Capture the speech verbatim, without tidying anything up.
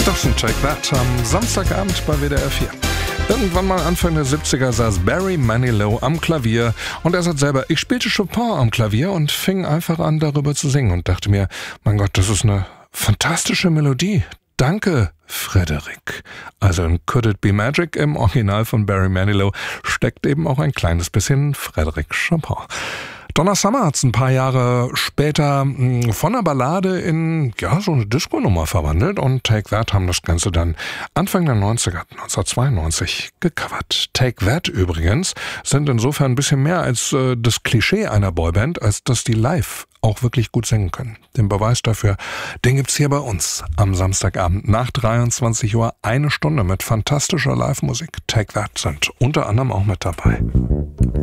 Das ist ein Take That am Samstagabend bei W D R vier. Irgendwann mal Anfang der siebziger saß Barry Manilow am Klavier und er sagt selber, ich spielte Chopin am Klavier und fing einfach an, darüber zu singen und dachte mir, mein Gott, das ist eine fantastische Melodie. Danke, Frederick. Also in Could It Be Magic im Original von Barry Manilow steckt eben auch ein kleines bisschen Frédéric Chopin. Donna Summer hat es ein paar Jahre später mh, von einer Ballade in ja so eine Disco-Nummer verwandelt und Take That haben das Ganze dann Anfang der neunziger, neunzehnhundertzweiundneunzig gecovert. Take That übrigens sind insofern ein bisschen mehr als äh, das Klischee einer Boyband, als dass die live auch wirklich gut singen können. Den Beweis dafür, den gibt's hier bei uns am Samstagabend nach dreiundzwanzig Uhr eine Stunde mit fantastischer Live-Musik. Take That sind unter anderem auch mit dabei.